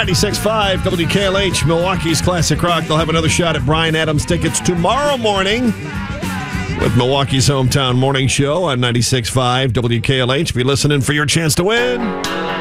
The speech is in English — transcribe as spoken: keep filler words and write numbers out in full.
ninety-six point five W K L H, Milwaukee's Classic Rock. They'll have another shot at Bryan Adams tickets tomorrow morning with Milwaukee's Hometown Morning Show on ninety-six point five W K L H. Be listening for your chance to win.